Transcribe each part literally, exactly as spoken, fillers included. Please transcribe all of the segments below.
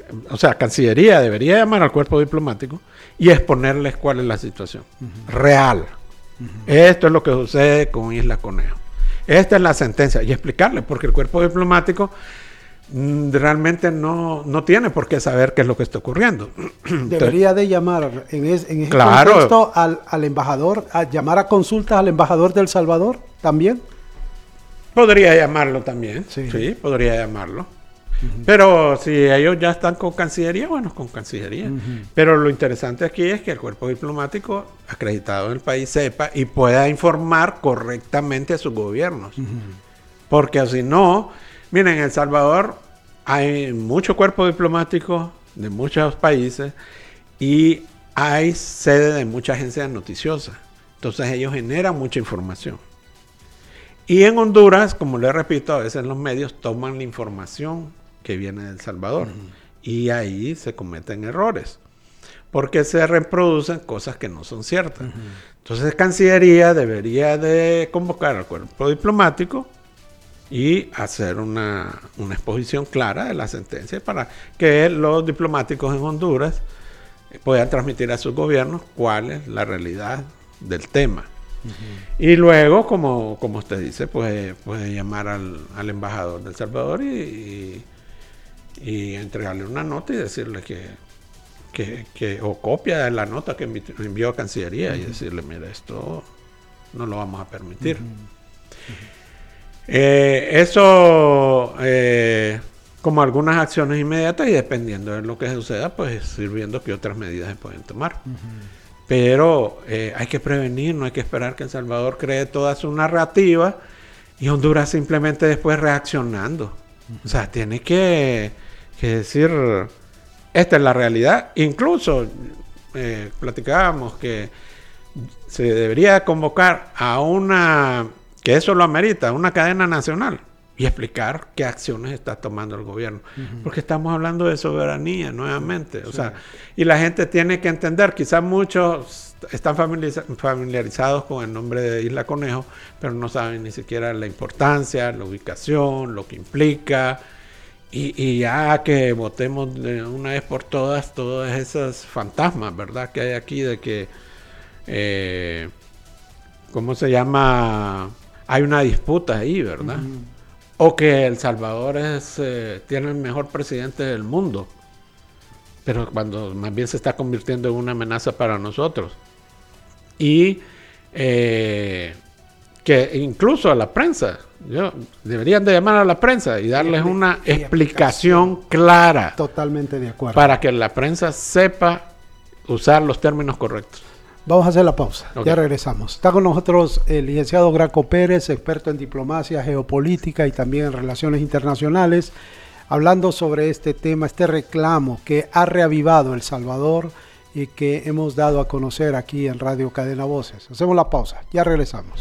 o sea, Cancillería debería llamar al cuerpo diplomático y exponerles cuál es la situación uh-huh. real. Uh-huh. Esto es lo que sucede con Isla Conejo. Esta es la sentencia. Y explicarle, porque el cuerpo diplomático mm, realmente no, no tiene por qué saber qué es lo que está ocurriendo. Debería de llamar en, es, en ese claro. contexto al, al embajador, a llamar a consultas al embajador de El Salvador también. Podría llamarlo también, sí, sí podría llamarlo. Uh-huh. Pero si ellos ya están con Cancillería, bueno, con Cancillería. Uh-huh. Pero lo interesante aquí es que el cuerpo diplomático acreditado en el país sepa y pueda informar correctamente a sus gobiernos. Uh-huh. Porque si no, miren, en El Salvador hay mucho cuerpo diplomático de muchos países y hay sede de muchas agencias noticiosas. Entonces ellos generan mucha información. Y en Honduras, como les repito, a veces los medios toman la información que viene de El Salvador uh-huh. y ahí se cometen errores porque se reproducen cosas que no son ciertas. Uh-huh. Entonces Cancillería debería de convocar al cuerpo diplomático y hacer una, una exposición clara de la sentencia para que los diplomáticos en Honduras puedan transmitir a sus gobiernos cuál es la realidad del tema. Uh-huh. Y luego, como, como usted dice, puede, puede llamar al, al embajador de El Salvador y, y, y entregarle una nota y decirle que, que, que o copia de la nota que envió a Cancillería uh-huh. y decirle, mira, esto no lo vamos a permitir. Uh-huh. Uh-huh. Eh, eso eh, como algunas acciones inmediatas y dependiendo de lo que suceda, pues ir viendo qué otras medidas se pueden tomar. Uh-huh. Pero eh, hay que prevenir, no hay que esperar que El Salvador cree toda su narrativa y Honduras simplemente después reaccionando. Uh-huh. O sea, tiene que, que decir, esta es la realidad. Incluso eh, platicábamos que se debería convocar a una, que eso lo amerita, una cadena nacional y explicar qué acciones está tomando el gobierno. Uh-huh. Porque estamos hablando de soberanía nuevamente. O sí. sea, y la gente tiene que entender, quizás muchos están familiariz- familiarizados con el nombre de Isla Conejo, pero no saben ni siquiera la importancia, la ubicación, lo que implica. Y, y ya que votemos de una vez por todas todas esas fantasmas, ¿verdad? Que hay aquí de que, eh, ¿cómo se llama? Hay una disputa ahí, ¿verdad? Uh-huh. O que El Salvador es, eh, tiene el mejor presidente del mundo, pero cuando más bien se está convirtiendo en una amenaza para nosotros. Y eh, que incluso a la prensa, yo, deberían de llamar a la prensa y darles y, una y explicación, explicación clara. Totalmente de acuerdo. Para que la prensa sepa usar los términos correctos. Vamos a hacer la pausa, okay. Ya regresamos. Está con nosotros el licenciado Graco Pérez, experto en diplomacia, geopolítica y también en relaciones internacionales, hablando sobre este tema, este reclamo que ha reavivado El Salvador y que hemos dado a conocer aquí en Radio Cadena Voces. Hacemos la pausa, ya regresamos.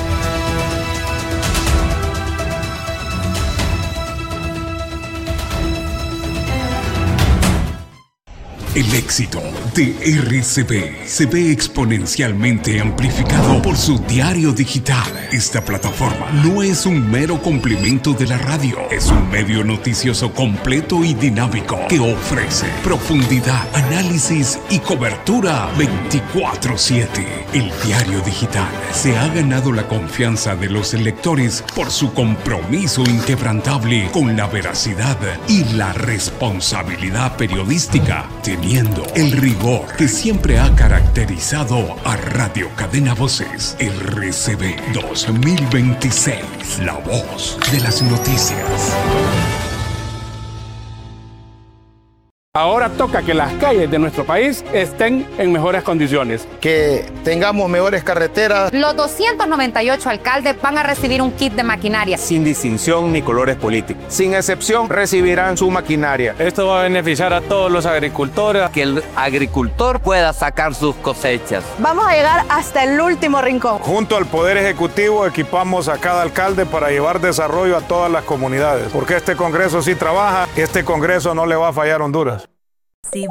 El éxito de R C B se ve exponencialmente amplificado por su diario digital. Esta plataforma no es un mero complemento de la radio, es un medio noticioso completo y dinámico que ofrece profundidad, análisis y cobertura veinticuatro siete. El diario digital se ha ganado la confianza de los lectores por su compromiso inquebrantable con la veracidad y la responsabilidad periodística, teniendo el rigor que siempre ha caracterizado a Radio Cadena Voces. R C B dos mil veintiséis, la voz de las noticias. Ahora toca que las calles de nuestro país estén en mejores condiciones. Que tengamos mejores carreteras. Los doscientos noventa y ocho alcaldes van a recibir un kit de maquinaria. Sin distinción ni colores políticos. Sin excepción recibirán su maquinaria. Esto va a beneficiar a todos los agricultores. Que el agricultor pueda sacar sus cosechas. Vamos a llegar hasta el último rincón. Junto al Poder Ejecutivo equipamos a cada alcalde para llevar desarrollo a todas las comunidades. Porque este Congreso sí trabaja, este Congreso no le va a fallar a Honduras.